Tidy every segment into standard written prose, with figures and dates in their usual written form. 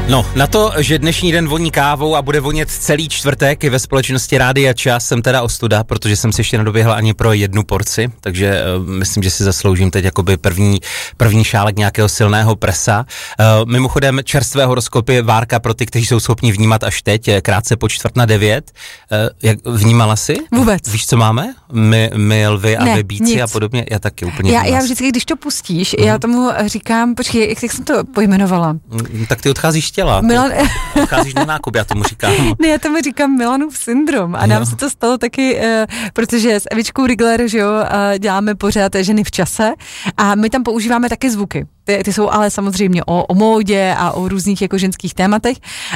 No, na to, že dnešní den voní kávou a bude vonět celý čtvrtek i ve společnosti Rádia Čas, jsem teda ostuda, protože jsem si ještě nedoběhl ani pro jednu porci, takže myslím, že si zasloužím teď jakoby první šálek nějakého silného presa. Mimochodem čerstvé horoskopy Várka pro ty, kteří jsou schopni vnímat až teď, krátce po 8:45. Jak vnímala jsi? Vůbec. Víš, co máme? My lvy a vybíci nic. A podobně? Já taky úplně Já vždycky, když to pustíš, já tomu říkám, počkej, jak jsem to pojmenovala? Tak ty odcházíš z těla. Odcházíš na nákup, já tomu říkám. Ne, já tomu říkám Milanův syndrom a nám se to stalo taky, protože s Evičkou Rigler, že jo, děláme pořád Ženy v čase a my tam používáme taky zvuky. Ty jsou ale samozřejmě o módě a o různých jako ženských tématech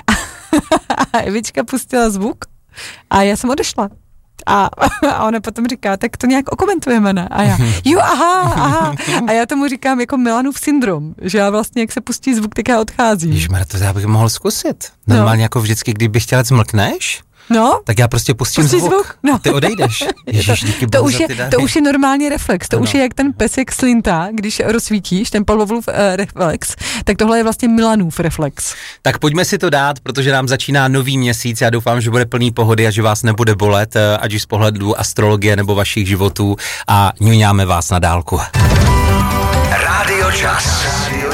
a Evička pustila zvuk a já jsem odešla. A ona potom říká, tak to nějak okomentujeme, ne? A já, jo, aha. A já tomu říkám jako Milanův syndrom, že já vlastně, jak se pustí zvuk, tak já odcházím. Ježišmarja, to já bych mohl zkusit. Normálně jako vždycky, kdybych chtěla zmlkneš, no, tak já prostě pustím zvuk. No. Ty odejdeš. Ježiš, díky bohu za ty dary. To už je normální reflex. To už je jak ten pes, jak slintá, když rozsvítíš, ten Pavlovův reflex, tak tohle je vlastně Milanův reflex. Tak pojďme si to dát, protože nám začíná nový měsíc. Já doufám, že bude plný pohody a že vás nebude bolet, ať už z pohledu astrologie nebo vašich životů a ňuňáme vás na dálku. Rádio Čas.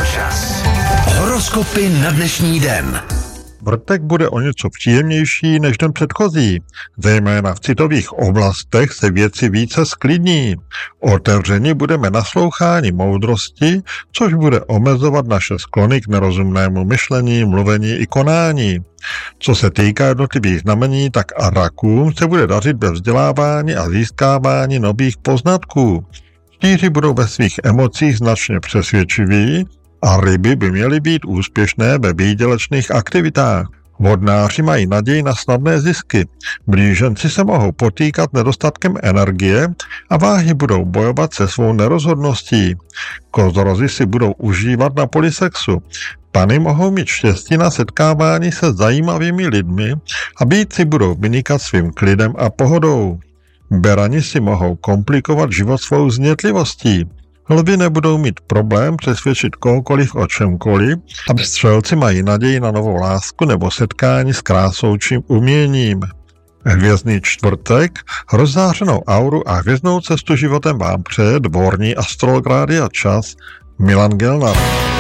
Horoskopy na dnešní den. Vrtek bude o něco příjemnější než den předchozí. Zejména v citových oblastech se věci více sklidní. Otevřeni budeme nasloucháni moudrosti, což bude omezovat naše sklony k nerozumnému myšlení, mluvení i konání. Co se týká jednotlivých znamení, tak a rakům se bude dařit ve vzdělávání a získávání nových poznatků. Štíři budou ve svých emocích značně přesvědčiví, a ryby by měly být úspěšné ve výdělečných aktivitách. Vodnáři mají naději na snadné zisky. Blíženci se mohou potýkat nedostatkem energie a váhy budou bojovat se svou nerozhodností. Kozorozi si budou užívat na poli sexu. Pany mohou mít štěstí na setkávání se zajímavými lidmi a býtci budou vynikat svým klidem a pohodou. Berani si mohou komplikovat život svou znětlivostí. Lvi nebudou mít problém přesvědčit kohokoliv o čemkoliv a střelci mají naději na novou lásku nebo setkání s krásou či uměním. Hvězdný čtvrtek, rozzářenou auru a hvězdnou cestu životem vám přeje dvorní astrolog Rádia Čas Milan Gelnar.